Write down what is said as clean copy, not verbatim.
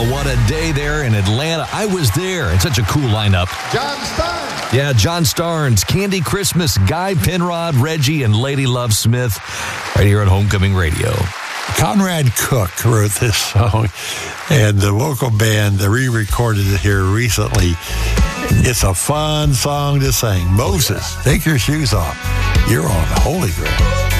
Oh, what a day there in Atlanta. I was there. And such a cool lineup. John Starnes. Yeah, John Starnes, Candy Christmas, Guy Penrod, Reggie, and Lady Love Smith right here on Homecoming Radio. Conrad Cook wrote this song, and the local band re-recorded it here recently. It's a fun song to sing. Moses, take your shoes off. You're on Holy Ground.